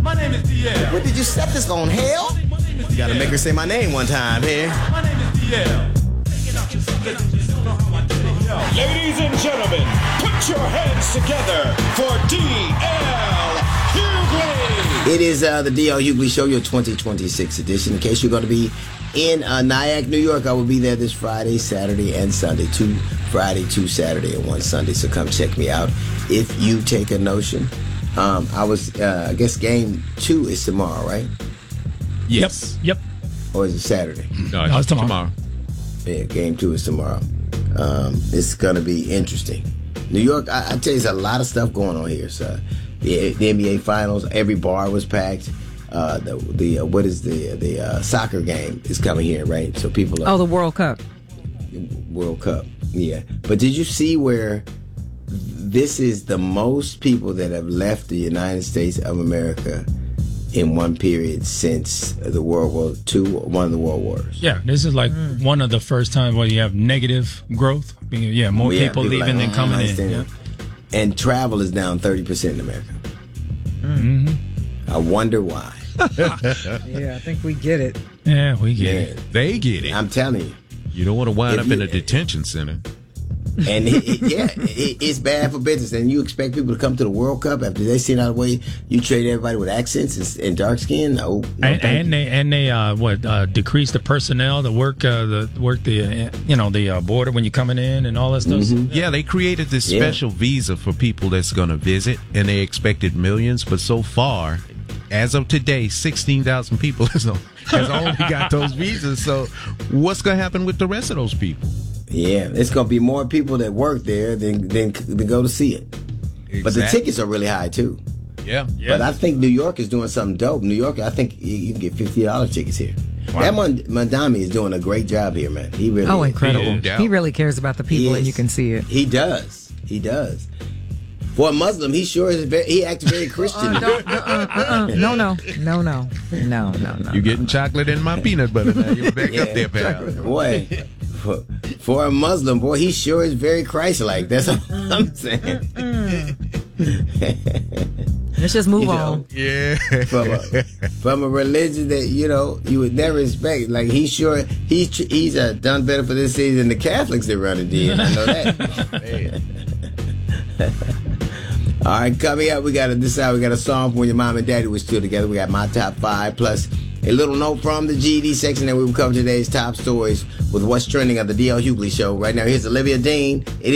My name is DL. What did you set this on, hell? You gotta make her say my name one time here. My name is DL. Ladies and gentlemen, put your hands together for D.L. Hughley. It is the D.L. Hughley Show, your 2026 edition. In case you're going to be in Nyack, New York, I will be there this Friday, Saturday, and Sunday. 2 Friday, 2 Saturday, and 1 Sunday. So come check me out if you take a notion. I guess game 2 is tomorrow, right? Yes. Yep. Or is it Saturday? No, it's tomorrow. Yeah, game 2 is tomorrow. It's going to be interesting. New York, I tell you, there's a lot of stuff going on here. So the NBA Finals, every bar was packed. The soccer game is coming here, right? So people are... the World Cup. World Cup, yeah. But did you see where this is the most people that have left the United States of America in one period since the World War II, one of the World Wars? Yeah, this is like one of the first times where you have negative growth. Yeah, more people leaving than coming in. Yeah. And travel is down 30% in America. I wonder why. Yeah, I think we get it. Yeah, we get it. They get it. I'm telling you. You don't want to wind up in a detention center. And it's bad for business. And you expect people to come to the World Cup after they see how the way you treat everybody with accents and dark skin? No, and they decrease the personnel that work the border when you're coming in and all that stuff. Yeah, they created this special visa for people that's going to visit, and they expected millions, but so far, as of today, 16,000 people has only got those visas. So what's going to happen with the rest of those people? Yeah, it's going to be more people that work there than go to see it. Exactly. But the tickets are really high, too. Yeah. But I think New York is doing something dope. New York, I think you can get $50 tickets here. Wow. That Mandami is doing a great job here, man. He really is. Incredible. He really cares about the people, and you can see it. He does. For a Muslim, he sure is. He acts very Christian. No. You're getting chocolate in my peanut butter now. You're back up there, pal. Boy, for a Muslim, boy, he sure is very Christ-like. That's what I'm saying. Let's just move on. Yeah. From a religion that, you would never expect. Like, he's done better for this city than the Catholics that run it did. I know that. All right, coming up, we got a song from when your mom and daddy were still together. We got my top 5 plus a little note from the GD section that we will cover today's top stories with what's trending on the D.L. Hughley Show. Right now, here's Olivia Dean. It is